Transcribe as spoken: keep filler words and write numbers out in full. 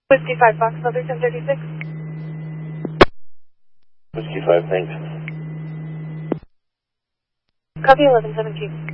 Whiskey five Fox, Mother ten thirty-six. Whiskey five, thanks. Copy eleven seventeen.